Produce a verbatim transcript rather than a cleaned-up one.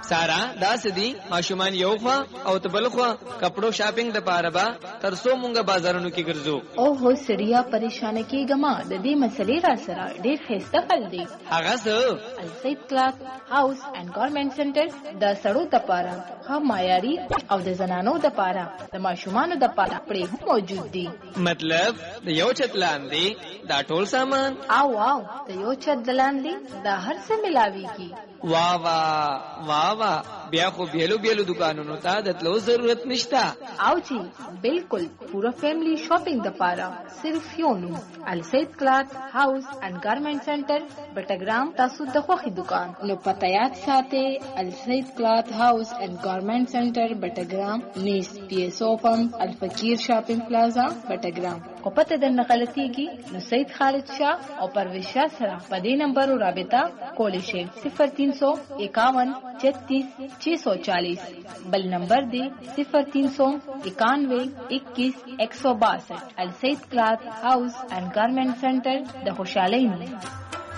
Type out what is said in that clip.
سارا دا سدي ماشومان یو خوا او تبل خوا کپڑو شاپینګ د پاره با ترسو مونږه بازارونو کې ګرځو. او هو سړیا پریشان کېګما د دې مسلې را سره ډېر خسته خل دی. هغه څه السید کلاث هاوس اینڈ گارمنټ سنټر د سړو د پاره خو معیاري او د زنانو د پاره د ماشومانو د پاره پرې هم موجود دي. مطلب د یو چت لاندې دا ټول سامان او واو د یو چت لاندې دا هر څه ملاويږي. واہ واہ واہ واہ بیا خو بیلو بیلو دکانونو ته د تلو ضرورت نشتا. او جی بالکل پورا فیملی شاپینګ د پاره صرف یو نوم السید کلاث هاوس اینڈ گارمنټ سنټر بټګرام. تاسو د خوخي دکان نو پته یاد ساتئ السید کلاث هاوس اینڈ گارمنټ سنټر بټګرام نیس پی ایس او پمپ الفقیر شاپینګ پلازا بټګرام. او پته د نقلتیږي نو سید خالد شاه او پرویز شاه سره په دې نمبر رابطه کولی شئ صفر تین سو اکاون چھتیس چھ سو چالیس. بل نمبر دی صفر تین سو اکانوے اکیس ایک سو باسٹھ. السید کلاث ہاؤس اینڈ گارمنٹ سینٹر د خوشحالی نوم.